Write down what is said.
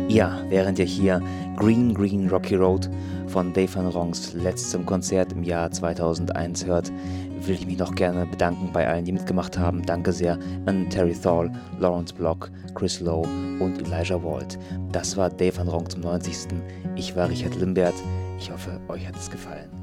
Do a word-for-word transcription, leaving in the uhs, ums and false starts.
Ja, während ihr hier Green Green Rocky Road von Dave Van Ronks letztem Konzert im Jahr zweitausendeins hört, will ich mich noch gerne bedanken bei allen, die mitgemacht haben. Danke sehr an Terry Thal, Lawrence Block, Chris Lowe und Elijah Wald. Das war Dave Van Ronk zum neunzigsten Ich war Richard Limbert. Ich hoffe, euch hat es gefallen.